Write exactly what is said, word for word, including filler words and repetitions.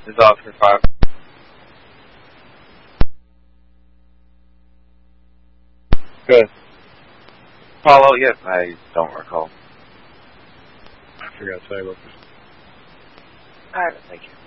is Oscar five. Good. Apollo, yes, I don't recall. I forgot to say what this. Alright, thank you.